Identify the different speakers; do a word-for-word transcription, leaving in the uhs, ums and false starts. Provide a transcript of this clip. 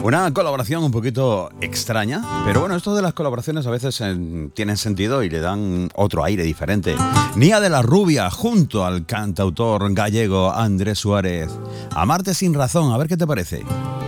Speaker 1: Una colaboración un poquito extraña, pero bueno, esto de las colaboraciones a veces eh, tienen sentido y le dan otro aire diferente. Nia de la Rubia junto al cantautor gallego Andrés Suárez. Amarte sin razón, a ver qué te parece.